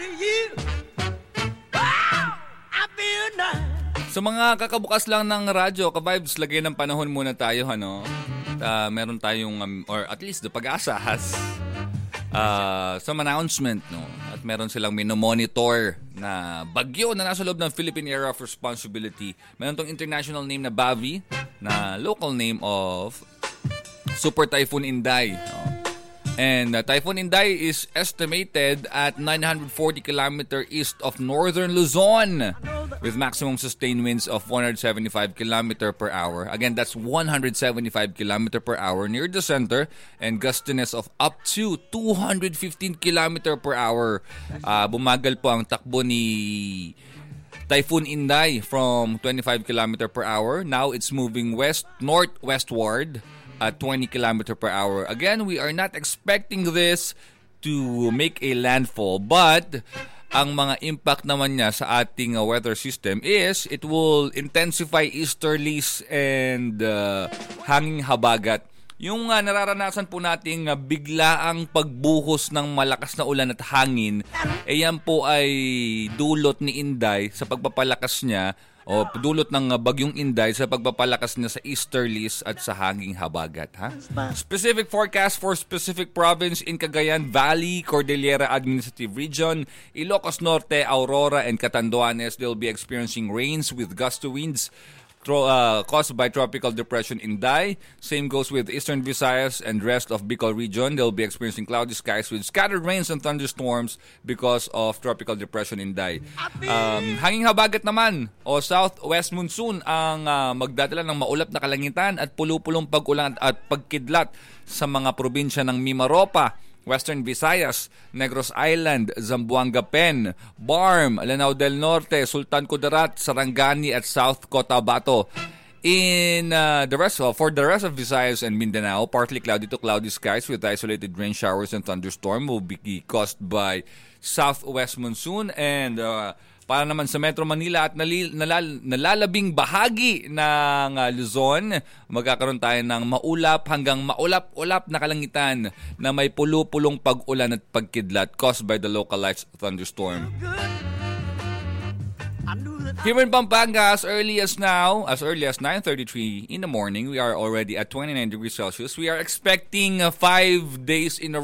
Sa mga kakabukas lang ng radyo, ka-vibes, lagay ng panahon muna tayo, ano? Meron tayong, or at least, the Pag-asa has some announcement, no? At meron silang minomonitor na bagyo na nasa loob ng Philippine Area of Responsibility. Meron tong international name na Bavi, na local name of Super Typhoon Inday, no? And Typhoon Inday is estimated at 940 km east of northern Luzon with maximum sustained winds of 175 km per hour. Again, that's 175 km per hour near the center and gustiness of up to 215 km per hour. Bumagal po ang takbo ni Typhoon Inday from 25 km per hour. Now it's moving northwestward at 20 km per hour. Again, we are not expecting this to make a landfall, but ang mga impact naman niya sa ating weather system is it will intensify easterlies and hanging habagat. Yung nararanasan po nating biglaang pagbuhos ng malakas na ulan at hangin, yan po ay dulot ni Inday sa pagpapalakas niya o dulot ng bagyong Inday sa pagpapalakas niya sa easterlies at sa hanging habagat. Specific forecast for specific province in Cagayan Valley, Cordillera Administrative Region, Ilocos Norte, Aurora, and Catanduanes. They'll be experiencing rains with gusty winds caused by Tropical Depression Inday. Same goes with Eastern Visayas and rest of Bicol region. They'll be experiencing cloudy skies with scattered rains and thunderstorms because of Tropical Depression Inday. Hanging habagat naman o southwest monsoon ang magdadala ng maulap na kalangitan at pulupulong pag-ulan at pagkidlat sa mga probinsya ng Mimaropa, Western Visayas, Negros Island, Zamboanga Pen, Barm, Lanao del Norte, Sultan Kudarat, Sarangani at South Cotabato. In for the rest of Visayas and Mindanao, partly cloudy to cloudy skies with isolated rain showers and thunderstorm will be caused by southwest monsoon. And para naman sa Metro Manila at nalalabing bahagi ng Luzon, magkakaroon tayo ng maulap hanggang maulap-ulap na kalangitan na may pulupulong pag-ulan at pagkidlat caused by the localized thunderstorm. Here in Pampanga, as early as 9:33 in the morning, we are already at 29 degrees Celsius. We are expecting 5 days in a